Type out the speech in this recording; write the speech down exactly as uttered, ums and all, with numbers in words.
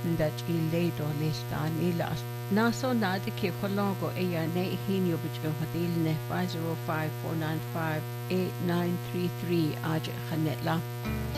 that I ledo lista nilas. Naso nada ke kolongo eya ne hinyo bicho hadil ne five zero five four nine five eight nine three three aja khanetla.